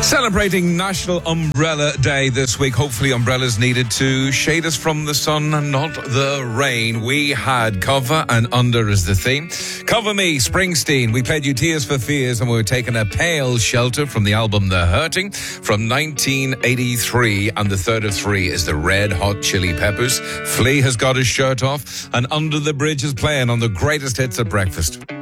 Celebrating National Umbrella Day this week. Hopefully umbrellas needed to shade us from the sun and not the rain. We had Cover and Under as the theme. Cover Me, Springsteen. We played you Tears for Fears and we were taking a pale shelter from the album The Hurting from 1983. And the third of three is the Red Hot Chili Peppers. Flea has got his shirt off and Under the Bridge is playing on the greatest hits at breakfast.